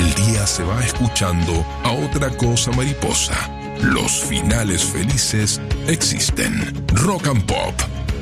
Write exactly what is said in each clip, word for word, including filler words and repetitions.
el día se va escuchando a otra cosa mariposa. Los finales felices existen. Rock and Pop.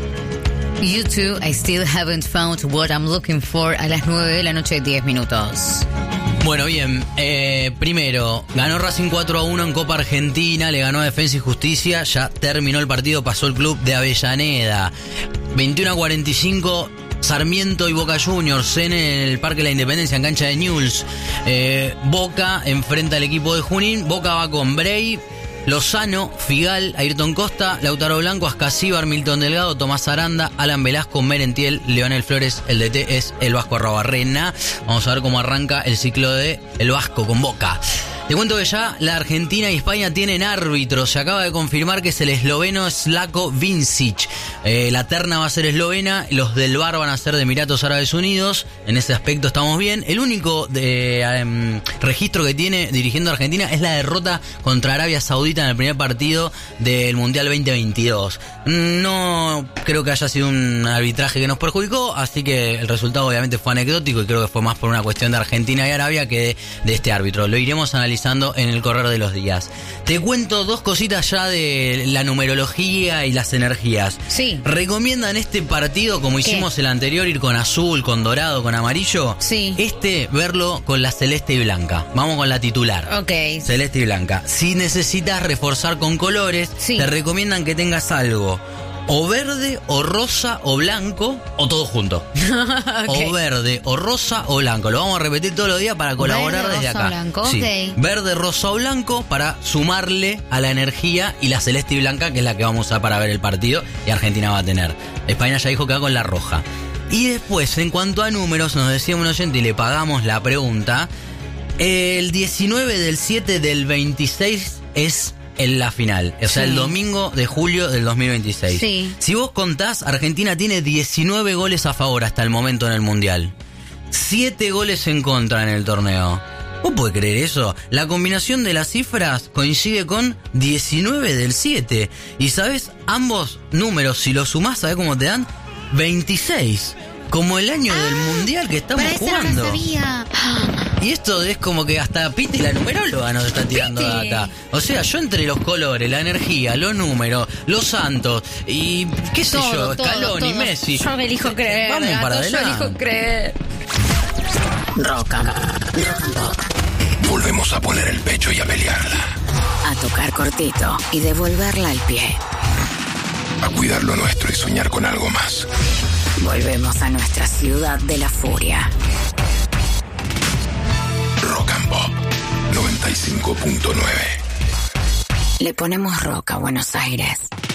You too, I still haven't found what I'm looking for a las nueve de la noche, diez minutos. Bueno, bien, eh, primero, ganó Racing cuatro a uno en Copa Argentina, le ganó a Defensa y Justicia, ya terminó el partido, pasó el club de Avellaneda. veintiuno a cuarenta y cinco, Sarmiento y Boca Juniors en el Parque de la Independencia, en cancha de Newell's. Eh, Boca enfrenta al equipo de Junín, Boca va con Bray, Lozano, Figal, Ayrton Costa, Lautaro Blanco, Ascasíbar, Milton Delgado, Tomás Aranda, Alan Velasco, Merentiel, Leonel Flores. El D T es el Vasco Arrobarrena. Vamos a ver cómo arranca el ciclo de el Vasco con Boca. Te cuento que ya la Argentina y España tienen árbitros. Se acaba de confirmar que es el esloveno Slavko Vincic. Eh, la terna va a ser eslovena, los del V A R van a ser de Emiratos Árabes Unidos. En ese aspecto estamos bien. El único de, eh, registro que tiene dirigiendo a Argentina es la derrota contra Arabia Saudita en el primer partido del Mundial veinte veintidós. No creo que haya sido un arbitraje que nos perjudicó, así que el resultado obviamente fue anecdótico y creo que fue más por una cuestión de Argentina y Arabia que de, de este árbitro. Lo iremos analizando en el correr de los días. Te cuento dos cositas ya de la numerología y las energías. Sí. ¿Recomiendan este partido, como hicimos ¿Qué? el anterior, ir con azul, con dorado, con amarillo? Sí. Este, verlo con la celeste y blanca. Vamos con la titular. Ok. Celeste y blanca. Si necesitas reforzar con colores, sí, te recomiendan que tengas algo o verde, o rosa, o blanco, o todo junto. Okay. O verde, o rosa, o blanco. Lo vamos a repetir todos los días para colaborar verde, desde rosa, acá. Blanco. Sí. Okay. Verde, rosa o blanco para sumarle a la energía y la celeste y blanca, que es la que vamos a usar para ver el partido, y Argentina va a tener. España ya dijo que va con la roja. Y después, en cuanto a números, nos decía un oyente y le pagamos la pregunta. El diecinueve del siete del veintiséis es en la final, o sea, sí, el domingo de julio del dos mil veintiséis. Sí. Si vos contás, Argentina tiene diecinueve goles a favor hasta el momento en el Mundial. siete goles en contra en el torneo. ¿Vos podés creer eso? La combinación de las cifras coincide con diecinueve del siete. Y ¿sabés? Ambos números, si los sumás, ¿sabés cómo te dan? veintiséis. Como el año ah, del Mundial que estamos para jugando. No sabía. Y esto es como que hasta Piti, la numeróloga, nos está tirando Piti. data. O sea, yo entre los colores, la energía, los números, los santos y qué sé todo, yo, Scaloni, Messi. Yo me elijo creer. Vamos gato, para adelante. Yo elijo creer. Rock and Pop. Volvemos a poner el pecho y a pelearla. A tocar cortito y devolverla al pie. A cuidar lo nuestro y soñar con algo más. Volvemos a nuestra ciudad de la furia. Rock and Pop noventa y cinco punto nueve. Le ponemos rock a Buenos Aires.